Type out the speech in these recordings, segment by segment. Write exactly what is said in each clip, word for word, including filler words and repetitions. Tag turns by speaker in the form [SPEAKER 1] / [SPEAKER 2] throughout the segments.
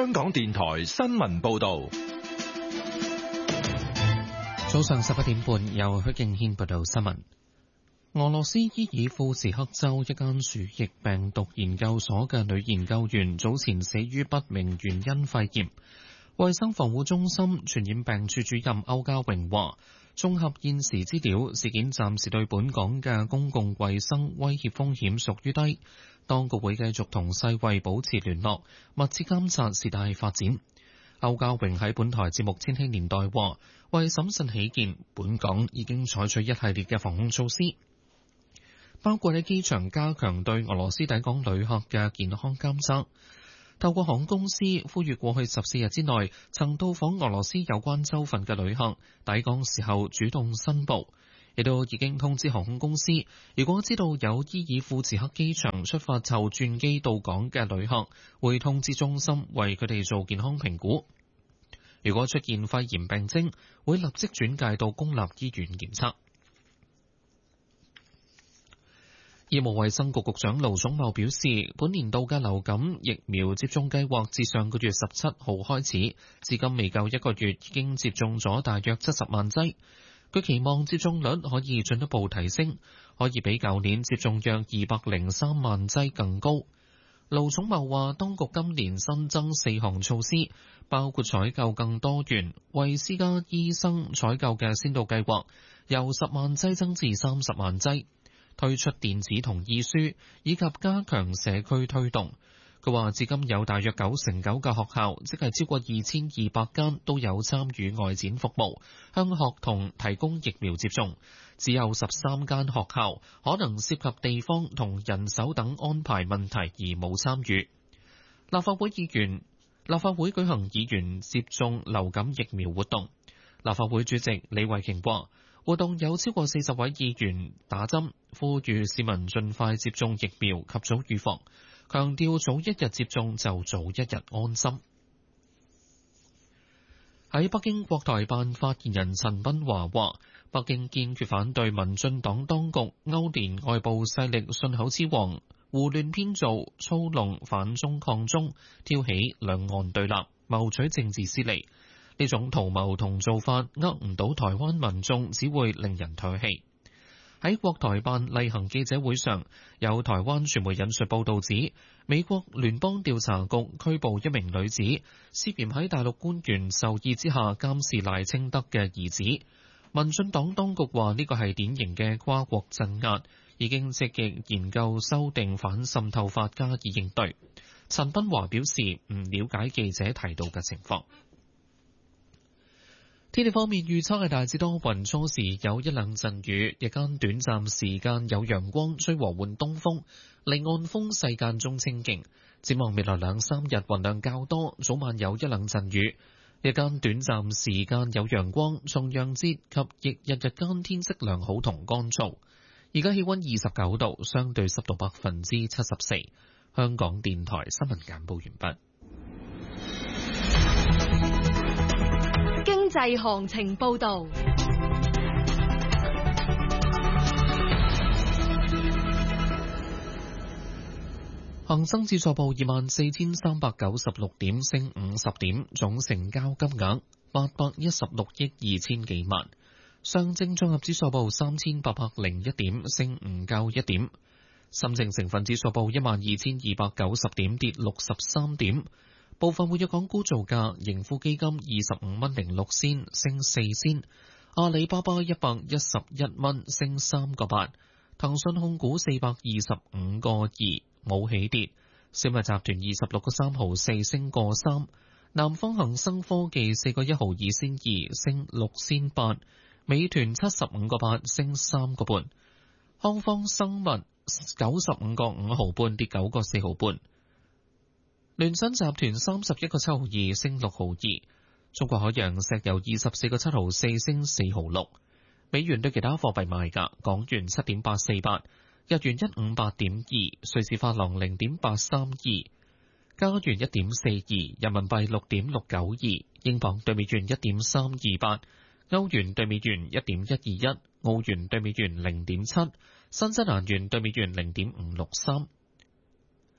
[SPEAKER 1] 香港電台新聞報道。
[SPEAKER 2] 早上十一點半，由許敬軒報道新聞。俄羅斯伊爾庫茨克州一間鼠疫病毒研究所嘅女研究員早前死於不明原因肺炎。衛生防護中心傳染病處主任歐家榮話，綜合現時資料，事件暫時對本港嘅公共衛生威脅風險屬於低。當局會繼續同世衛保持聯絡，密切監察事態發展。歐家榮喺本台節目《千禧年代》話，為審慎起見，本港已經採取一系列嘅防控措施，包括喺機場加強對俄羅斯抵港旅客嘅健康監測，透過航空公司呼籲過去十四日之內曾到訪俄羅斯有關州份嘅旅客抵港時候主動申報，亦都已經通知航空公司，如果知道有伊爾庫茨克機場出發後轉機到港嘅旅客，會通知中心為佢哋做健康評估。如果出現肺炎病徵，會立即轉介到公立醫院檢測。醫務衛生局局長盧寵茂表示，本年度嘅流感疫苗接種計劃自上個月十七號開始，至今未夠一個月，已經接種咗大約七十萬劑。佢期望接種率可以進一步提升，可以比舊年接種約二百零三萬劑更高。盧寵茂話，當局今年新增四項措施，包括採購更多元為私家醫生採購嘅先導計劃，由十萬劑增至三十萬劑，推出電子同意書，以及加強社區推動。佢話至今有大約九成九嘅學校，即係超過二千二百間，都有參與外展服務，向學童提供疫苗接種。只有十三間學校可能涉及地方同人手等安排問題而冇參與。立法會議員立法會舉行議員接種流感疫苗活動。立法會主席李慧瓊話，活動有超過四十位議員打針，呼籲市民盡快接種疫苗，及早預防。強調早一日接種就早一日安心。喺北京，國台辦發言人陳斌華話，北京堅決反對民進黨當局勾連外部勢力信口雌黃、胡亂編造、操弄反中抗中，挑起兩岸對立，謀取政治私利。呢種圖謀同做法呃唔到台灣民眾，只會令人唾棄。喺國台辦例行記者會上，有台灣傳媒引述報導指，美國聯邦調查局拘捕一名女子，涉嫌喺大陸官員授意之下監視賴清德嘅兒子。民進黨當局話呢個係典型嘅跨國鎮壓，已經積極研究修訂反滲透法加以應對。陳斌華表示唔了解記者提到嘅情況。天氣方面預測係大致多雲，初時有一兩陣雨，日間短暫時間有陽光，吹和緩東風，離岸風勢間中清勁。展望未來兩三日雲量較多，早晚有一兩陣雨，日間短暫時間有陽光，重陽節及翌日日間天色良好同乾燥。而家氣溫二十九度，相對濕度百分之七十四。香港電台新聞簡報完畢。
[SPEAKER 3] 經濟行情報道。
[SPEAKER 2] 恒生指數報二萬四千三百九十六點，升五十點，總成交金額八百一十六億二千幾萬。上證綜合指數報三千八百零一點，升唔夠一點。深證成分指數報一萬二千二百九十點，跌六十三點。部分活躍港股造價，盈富基金二十五蚊零六仙，升四仙；阿里巴巴一百一十一蚊，升三個八；騰訊控股四百二十五個二，冇起跌；小米集團二十六個三毫四，升個三；南方恒生科技四個一毫二仙二，升六仙八；美團七十五個八，升三個半；康方生物九十五個五毫半，跌九個四毫半。聯想集團三十一個七毫二，升六毫二；中國海洋石油二十四個七毫四，升四毫六。美元對其他貨幣賣價：港元七點八四八，日元一五八點二，瑞士法郎零點八三二，加元一點四二，人民幣六點六九二，英鎊對美元一點三二八，歐元對美元一點一二一，澳元對美元零點七，新西蘭元對美元零點五六三。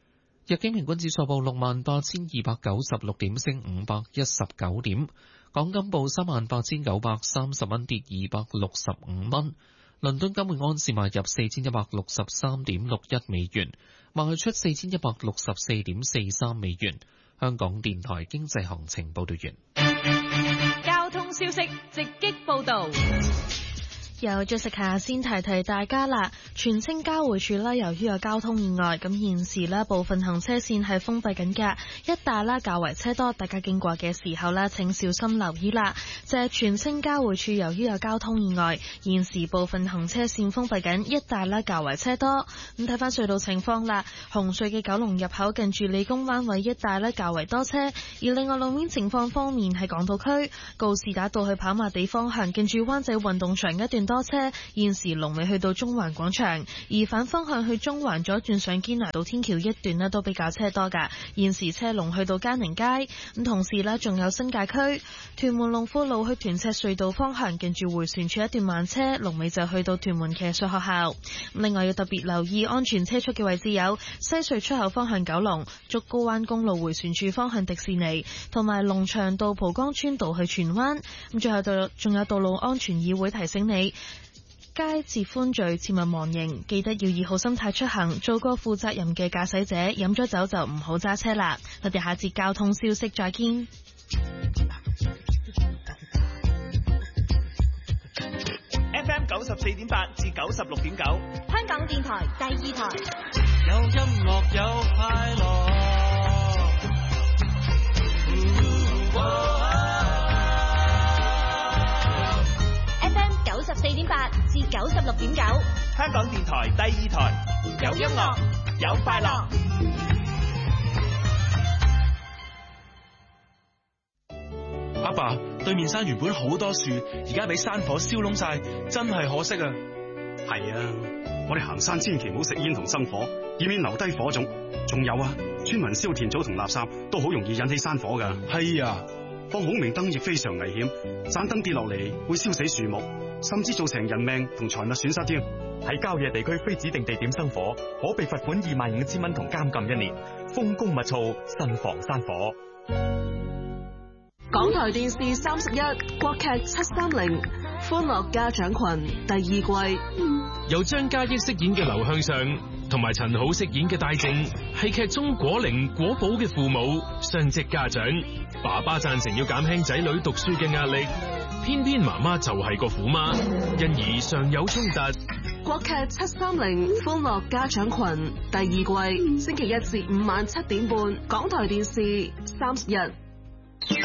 [SPEAKER 2] 日經平均指數報六萬八千二百九十六點，升五百一十九點。港金報三萬八千九百三十蚊，跌二百六十五蚊。倫敦金每盎司買入四千一百六十三點六一美元，賣出四千一百六十四點四三美元。香港電台經濟行情報道完。
[SPEAKER 3] 交通消息直擊報道。
[SPEAKER 4] 又再食下先提提大家啦，荃青交匯處啦，由於有交通意外，咁現時咧部分行車線係封閉緊㗎，一帶啦較為車多，大家經過嘅時候咧請小心留意啦。就係荃青交匯處由於有交通意外，現時部分行車線封閉緊，一帶啦較為車多。咁睇翻隧道情況啦，紅隧嘅九龍入口近住理工灣位一帶咧較為多車，而另外路面情況方面喺港島區告士打道去跑馬地方向，近住灣仔運動場一段多車，現時龍尾去到中環廣場，而反方向去中環左轉上堅拿道天橋一段咧都比較車多噶，現時車龍去到嘉寧街。咁同時咧仲有新界區屯門龍富路去屯赤隧道方向，近住迴旋處一段慢車，龍尾就去到屯門騎術學校。另外要特別留意安全車速嘅位置有西隧出口方向九龍、竹篙灣公路迴旋處方向迪士尼，同埋龍翔道蒲崗村道去荃灣。咁最後道仲有道路安全議會提醒你，街節歡聚，切勿忘形，記得要以好心態出行，做個負責任嘅駕駛者。飲咗酒就唔好揸車啦。我哋下節交通消息再見。
[SPEAKER 5] F M 九十四點八至九十六點九，
[SPEAKER 3] 香港電台第二台。
[SPEAKER 6] 有音樂有快樂。
[SPEAKER 3] F M 九十四點八至九十六點九，
[SPEAKER 5] 香港電台第二台，有音樂有快樂。
[SPEAKER 7] 阿爸，對面山原本好多樹，而家俾山火燒燶晒，真係可惜啊！
[SPEAKER 8] 係啊，我哋行山千祈唔好食煙同生火，以免留低火種。仲有啊，村民燒田草同垃圾都好容易引起山火噶。
[SPEAKER 7] 係啊，
[SPEAKER 8] 放孔明燈亦非常危險，盞燈跌落嚟會燒死樹木，甚至造成人命同財物損失添。
[SPEAKER 9] 喺郊野地區非指定地點生火，可被罰款二萬五千蚊同監禁一年。風高物燥，慎防山火。
[SPEAKER 10] 港台電視三十一國劇七三零歡樂家長群第二季，
[SPEAKER 11] 由張嘉益飾演嘅劉向上同埋陳好飾演嘅戴靜，係劇中果靈果寶嘅父母，雙職家長。爸爸贊成要減輕仔女讀書嘅壓力，偏偏媽媽就係個虎媽，因而常有衝突。
[SPEAKER 10] 國劇七三零歡樂家長群第二季，星期一至五晚七點半，港台電視三十一。